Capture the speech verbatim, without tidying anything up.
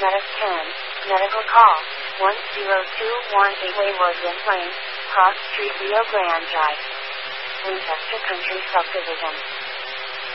Medic ten, medical call, one zero two one eight Wayward Plains, Cross Street, Rio Grande Drive. Winchester Country Subdivision.